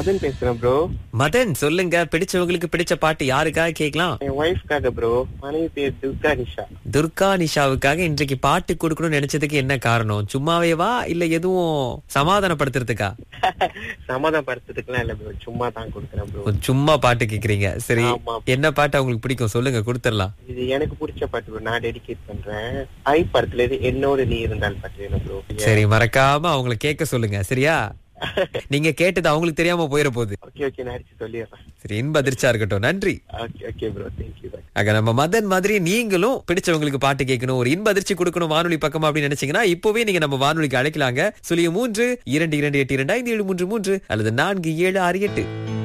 மதன் பேசுறேன் ப்ரோ. மதன் சொல்லுங்க, பிடிச்சவங்களுக்கு பிடிச்ச பாட்டு யாருக்காக கேட்கலாம்? என் ஒய்ஃப்காக ப்ரோ. மனைவி பேர் துர்கா நிஷா. துர்கா நிஷாவுக்காக இன்றைக்கு பாட்டு கொடுக்கணும்னு நினைச்சதுக்கு என்ன காரணம்? சும்மாவேவா இல்ல எதுவும் சமாதானப்படுத்துறதுக்கா? சமாதானப்படுத்துறதுக்குலாம் இல்ல ப்ரோ, சும்மா தான் கொடுக்குறேன் ப்ரோ. சும்மா பாட்டு கேக்குறீங்க, சரி. ஆமா. என்ன பாட்டு அவங்களுக்கு பிடிக்கும் சொல்லுங்க, கொடுத்துடலாம். இது எனக்கு பிடிச்ச பாட்டு ப்ரோ, நான் டெடிகேட் பண்றேன். ஐ படத்துல இருந்து என்னோட நீ இருந்தால் பாட்டு வேணும் ப்ரோ. சரி, மறக்காம அவங்கள கேட்க சொல்லுங்க, சரியா? நீங்க கேட்டது அவங்களுக்கு தெரியாம போயிட போகுது. ஓகே ஓகே, நான் அடிச்சு சொல்லிடுறேன். சரி, இன்ப அதிர்ச்சியா இருக்கட்டும். நன்றி. Okay okay bro, thank you. ஆக நம்ம மதன் மாதிரி நீங்களும் பிடிச்சவங்களுக்கு பாட்டு கேட்கணும், ஒரு இன்ப அதிர்ச்சி கொடுக்கணும் வானொலி பக்கமா அப்படின்னு நினைச்சீங்கன்னா இப்பவே நீங்க நம்ம வானொலிக்கு அழைக்கலாங்க. 03 2282 5733 அல்லது 4768.